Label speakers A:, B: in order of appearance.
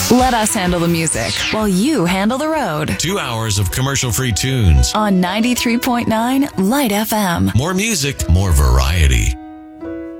A: Let us handle the music while you handle the road.
B: 2 hours of commercial-free tunes
A: on 93.9 Light FM.
B: More music, more variety.